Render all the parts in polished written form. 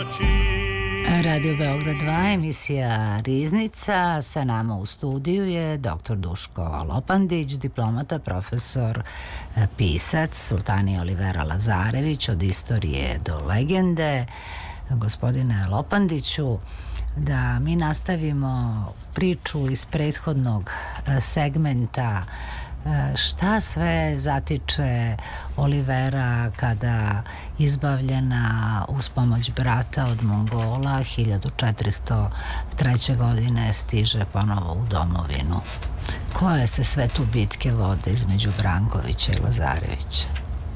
Radio Beograd 2, emisija Riznica. Sa nama u studiju je dr. Duško Lopandić, diplomata, profesor, pisac, Sultanija Olivera Lazarević, od istorije do legende. Gospodine Lopandiću, da mi nastavimo priču iz prethodnog segmenta. Šta sve zatiče Olivera kada, izbavljena uz pomoć brata od Mongola, 1403. godine stiže ponovo u domovinu? Koje se sve tu bitke vode između Brankovića i Lazarevića?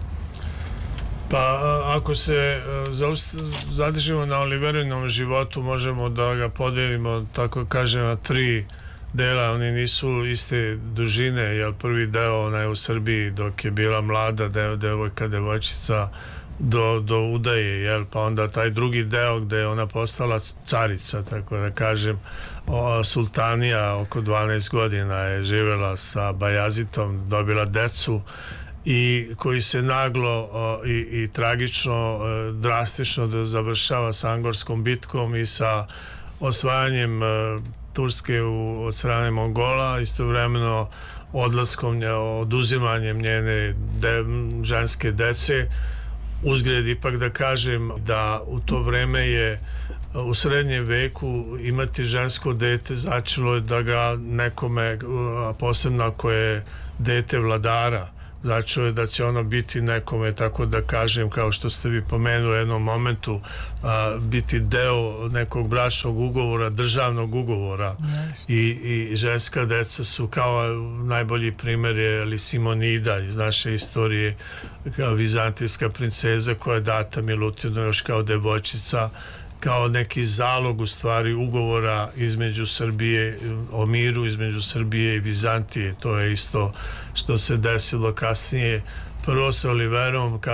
Pa ako se zadržimo na Oliverinom životu, možemo da ga podelimo, tako kažem, na tri dela. Oni nisu iste dužine, jer prvi deo, ona je u Srbiji dok je bila mlada devojčica do udaje, jel? Pa onda taj drugi deo gde je ona postala carica, tako da kažem, sultanija, oko 12 godina je živjela sa Bajazitom, dobila decu, i koji se naglo i tragično, drastično završava sa Angorskom bitkom i sa osvajanjem Turske od strane Mongola, istovremeno odlaskom, oduzimanjem njene ženske dece. Uzgred ipak da kažem da u to vreme je u srednjem veku imati žensko dete značilo je da ga nekome, a posebno ako je dete vladara, značilo je da će ono biti nekome, tako da kažem, kao što ste vi pomenuli u jednom momentu, biti deo nekog bračnog ugovora, državnog ugovora. I ženska deca su, kao najbolji primjer je Simonida iz naše istorije, kao vizantijska princeza koja je data Milutinu još kao devojčica, kao neki zalog u stvari ugovora između Srbije, o miru između Srbije i Vizantije. To je isto što se desilo kasnije, prvo sa Oliverom,